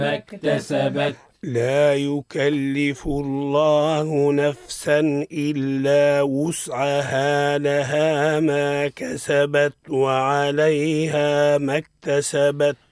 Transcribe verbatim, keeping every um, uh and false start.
ما اكتسبت. لا يكلف الله نفسا إلا وسعها، لها ما كسبت وعليها ما اكتسبت.